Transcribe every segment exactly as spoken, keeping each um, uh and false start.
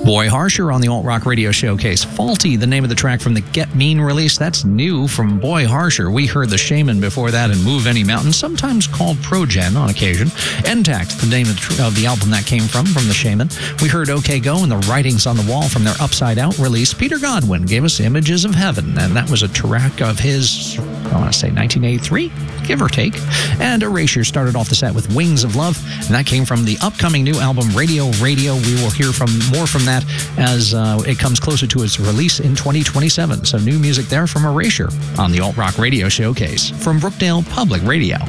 Boy Harsher on the Alt Rock Radio Showcase. Faulty, the name of the track from the Get Mean release. That's new from Boy Harsher. We heard The Shaman before that and Move Any Mountain, sometimes called Progen on occasion. Intact, the name of the, tr- of the album that came from, from The Shaman. We heard OK Go and The Writings on the Wall from their Upside Out release. Peter Godwin gave us Images of Heaven, and that was a track of his, I want to say nineteen eighty-three, give or take. And Erasure started off the set with Wings of Love, and that came from the upcoming new album Radio Radio. We will hear from more from that as uh, it comes closer to its release in twenty twenty-seven. So new music there from Erasure on the Alt Rock Radio Showcase from Brookdale Public Radio.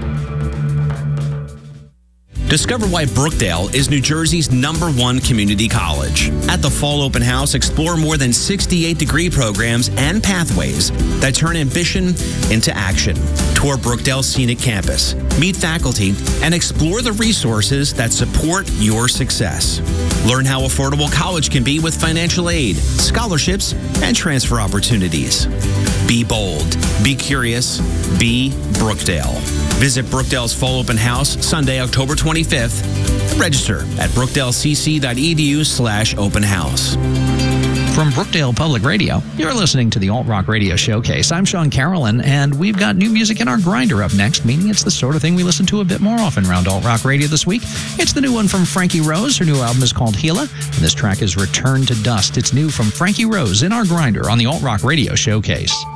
Discover why Brookdale is New Jersey's number one community college. At the Fall Open House, explore more than sixty-eight degree programs and pathways that turn ambition into action. Tour Brookdale's scenic campus, meet faculty, and explore the resources that support your success. Learn how affordable college can be with financial aid, scholarships, and transfer opportunities. Be bold, be curious, be Brookdale. Visit Brookdale's Fall Open House Sunday, October twenty-fifth. Register at brookdalecc.edu slash open house. From Brookdale Public Radio, you're listening to the Alt Rock Radio Showcase. I'm Sean Carolyn, and we've got new music in our grinder up next, meaning it's the sort of thing we listen to a bit more often around Alt Rock Radio this week. It's the new one from Frankie Rose. Her new album is called Gila, and this track is Return to Dust. It's new from Frankie Rose in our grinder on the Alt Rock Radio Showcase.